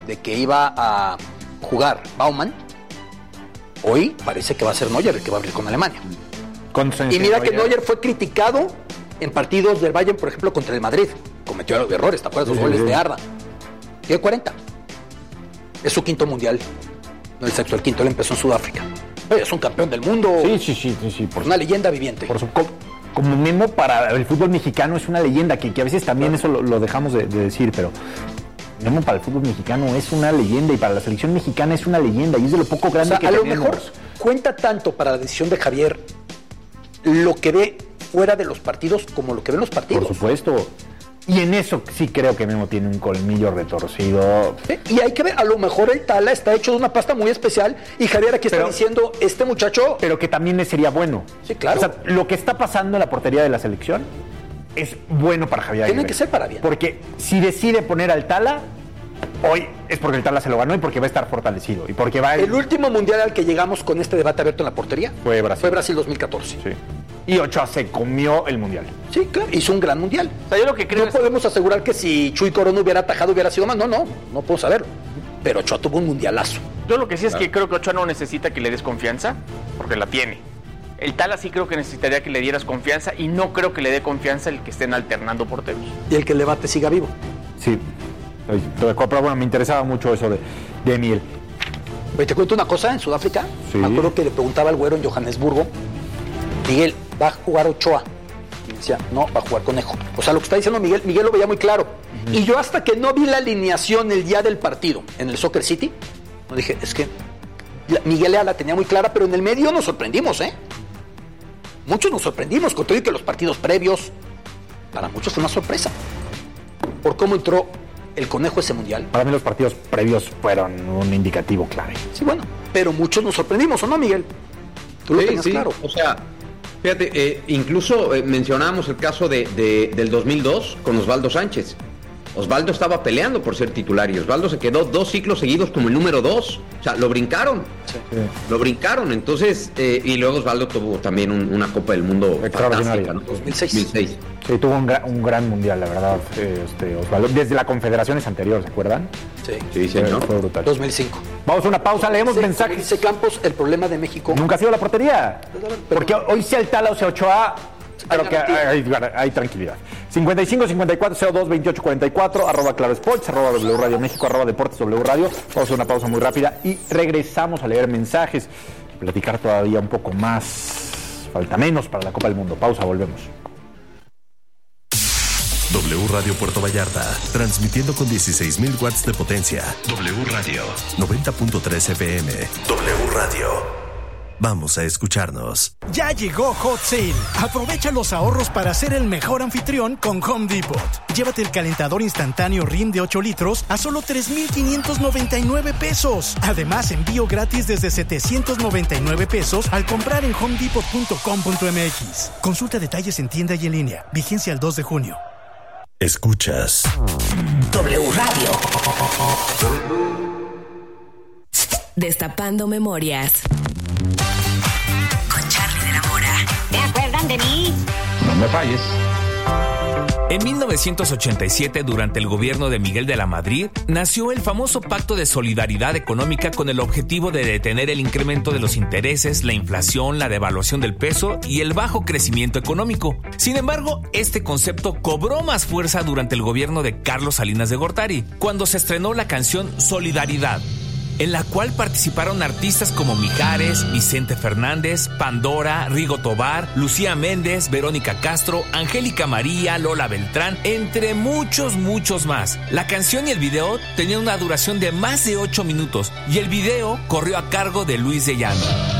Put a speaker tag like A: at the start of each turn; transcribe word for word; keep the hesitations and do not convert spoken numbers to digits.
A: de que iba a jugar Baumann, hoy parece que va a ser Neuer el que va a abrir con Alemania. Con y mira que Neuer fue criticado en partidos del Bayern, por ejemplo, contra el Madrid. Cometió errores, ¿te acuerdas? Los sí, goles sí. de Arda. Tiene cuarenta. Es su quinto mundial. No el sexto, el quinto. Él empezó en Sudáfrica. Oye, es un campeón del mundo.
B: Sí, sí, sí. sí, sí por
A: una su... leyenda viviente.
B: Por su... Como mismo para el fútbol mexicano es una leyenda, que, que a veces también eso lo, lo dejamos de, de decir, pero Memo para el fútbol mexicano es una leyenda y para la selección mexicana es una leyenda y es de lo poco grande o sea, que
A: a
B: tenemos.
A: A lo mejor cuenta tanto para la decisión de Javier lo que ve fuera de los partidos como lo que ven los partidos.
B: Por supuesto. Y en eso sí creo que Memo tiene un colmillo retorcido.
A: ¿Sí? Y hay que ver, a lo mejor el Tala está hecho de una pasta muy especial y Javier aquí pero, está diciendo, este muchacho...
B: Pero que también le sería bueno.
A: Sí, claro.
B: O sea, lo que está pasando en la portería de la selección es bueno para Javier
A: Tiene
B: Aguirre.
A: que ser para bien.
B: Porque si decide poner al Tala, hoy es porque el Tala se lo ganó y porque va a estar fortalecido. Y porque va a...
A: El último mundial al que llegamos con este debate abierto en la portería
B: fue Brasil.
A: Fue Brasil dos mil catorce.
B: Sí. Y Ochoa se comió el mundial.
A: Sí, claro, hizo un gran mundial.
C: O sea, yo lo que creo
A: no es... podemos asegurar que si Chuy Corona hubiera atajado hubiera sido más. No, no, no puedo saberlo. Pero Ochoa tuvo un mundialazo.
C: Yo lo que sí es claro. que creo que Ochoa no necesita que le des confianza, porque la tiene. El Tala sí creo que necesitaría que le dieras confianza y no creo que le dé confianza el que estén alternando porteros.
A: Y el que le bate siga vivo.
B: Sí. Pero bueno, me interesaba mucho eso de, de Miel.
A: Oye, te cuento una cosa, en Sudáfrica,
B: sí.
A: me acuerdo que le preguntaba al güero en Johannesburgo, Miguel, ¿va a jugar Ochoa? Y me decía, no, va a jugar Conejo. O sea, lo que está diciendo Miguel, Miguel lo veía muy claro. Uh-huh. Y yo hasta que no vi la alineación el día del partido en el Soccer City, no dije, es que Miguel la tenía muy clara, pero en el medio nos sorprendimos, ¿eh? Muchos nos sorprendimos, con todo y que los partidos previos, para muchos fue una sorpresa. Por cómo entró el Conejo ese mundial.
B: Para mí los partidos previos fueron un indicativo clave.
A: Sí, bueno, pero muchos nos sorprendimos, ¿o no, Miguel? Tú lo
D: sí,
A: tenías
D: sí.
A: claro.
D: O sea, fíjate, eh, incluso eh, mencionábamos el caso de, de, del dos mil dos con Osvaldo Sánchez. Osvaldo estaba peleando por ser titular y Osvaldo se quedó dos ciclos seguidos como el número dos. O sea, lo brincaron. Sí. Lo brincaron. Entonces, eh, y luego Osvaldo tuvo también un, una Copa del Mundo fantástica, ¿no?
A: dos mil seis.
D: dos mil seis.
B: Sí, tuvo un, gra- un gran mundial, la verdad, este, Osvaldo. Desde las confederaciones anteriores, ¿se acuerdan?
A: Sí,
D: sí, señor.
B: Fue brutal.
A: dos mil cinco.
B: Vamos a una pausa, leemos
A: sí,
B: mensajes.
A: Dice Campos, el problema de México...
B: Nunca ha sido la portería. Pero, porque hoy sea el Tala o sea Ochoa... Creo que hay, hay, hay tranquilidad. cincuenta y cinco, cincuenta y cuatro, cero dos, veintiocho, cuarenta y cuatro, arroba Claro Sports, arroba W Radio México, arroba Deportes W Radio. Vamos a hacer una pausa muy rápida y regresamos a leer mensajes, platicar todavía un poco más. Falta menos para la Copa del Mundo. Pausa, volvemos.
E: W Radio Puerto Vallarta, transmitiendo con dieciséis mil watts de potencia. W Radio, noventa punto tres F M. W Radio. Vamos a escucharnos.
F: Ya llegó Hot Sale. Aprovecha los ahorros para ser el mejor anfitrión con Home Depot. Llévate el calentador instantáneo R I M de ocho litros a solo tres mil quinientos noventa y nueve pesos. Además, envío gratis desde setecientos noventa y nueve pesos al comprar en home depot punto com punto m x. Consulta detalles en tienda y en línea. Vigencia el dos de junio.
E: Escuchas
G: W Radio. Destapando memorias. Con Charly de la Mora.
H: ¿Se acuerdan de mí?
B: No me falles.
I: En mil novecientos ochenta y siete, durante el gobierno de Miguel de la Madrid, nació el famoso Pacto de Solidaridad Económica con el objetivo de detener el incremento de los intereses, la inflación, la devaluación del peso y el bajo crecimiento económico. Sin embargo, este concepto cobró más fuerza durante el gobierno de Carlos Salinas de Gortari, cuando se estrenó la canción Solidaridad, en la cual participaron artistas como Mijares, Vicente Fernández, Pandora, Rigo Tobar, Lucía Méndez, Verónica Castro, Angélica María, Lola Beltrán, entre muchos, muchos más. La canción y el video tenían una duración de más de ocho minutos y el video corrió a cargo de Luis de Llano.